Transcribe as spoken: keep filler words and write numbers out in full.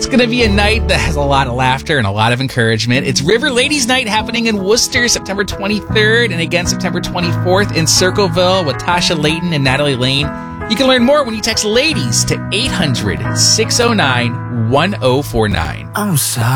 going to be a night that has a lot of laughter and a lot of encouragement. It's River Ladies Night happening in Worcester, September twenty-third, and again September twenty-fourth in Circleville with Tasha Layton and Natalie Lane. You can learn more when you text LADIES to eight hundred, six oh nine, one oh four nine. I'm sorry.